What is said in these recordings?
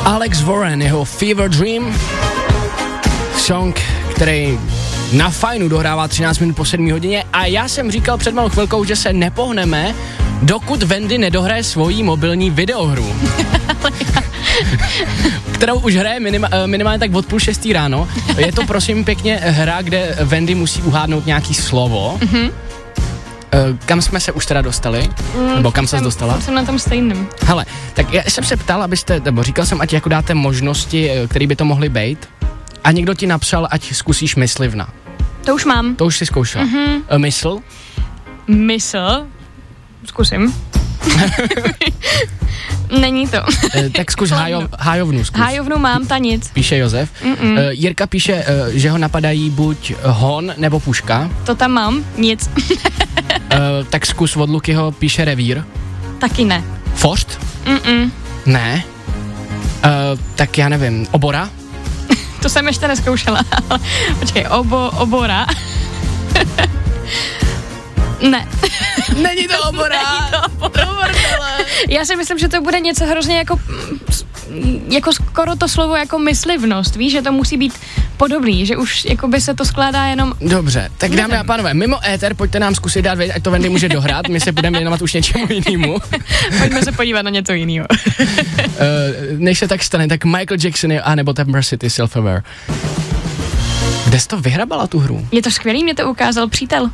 Alex Warren, jeho Fever Dream, song, který na fajnu dohrává 13 minut po 7 hodině a já jsem říkal před malou chvilkou, že se nepohneme, dokud Wendy nedohraje svoji mobilní videohru. Kterou už hraje minimálně tak od 5:30 ráno. Je to prosím pěkně hra, kde Wendy musí uhádnout nějaký slovo. Kam jsme se už teda dostali? Nebo kam ses dostala? Jsem na tom stejným. Hele, tak já jsem se ptal, nebo říkal jsem, ať jako dáte možnosti, které by to mohly být. A někdo ti napsal, ať zkusíš myslivna. To už mám. To už jsi zkoušela. Mysl? Mysl? Zkusím. Není to. Tak zkus hájovnu. Zkus. Hájovnu mám, ta nic. Píše Josef. Jirka píše, že ho napadají buď hon nebo puška. To tam mám, nic. Tak zkus od Lukyho, píše revír. Taky ne. Fošt? Ne. Tak já nevím, obora? To jsem ještě nezkoušela. Počkej, obora. Ne. Není to obora. Já si myslím, že to bude něco hrozně jako skoro to slovo jako myslivnost, víš, že to musí být podobný, že už jako by se to skládá jenom... Dobře, tak dámy a pánové, mimo éter pojďte nám zkusit dát vědět, ať to Wendy může dohrát, my se budeme věnovat už něčemu jinému. Pojďme se podívat na něco jiného. Než se tak stane, tak Michael Jackson a nebo Temper City Self-Aware. Kde jsi to vyhrabala tu hru? Je to skvělý, mě to ukázal přítel.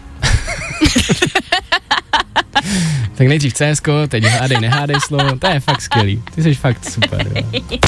Tak nejdřív CSko, teď hádej, nehádej slovo, to je fakt skvělý. Ty jsi fakt super. Jo.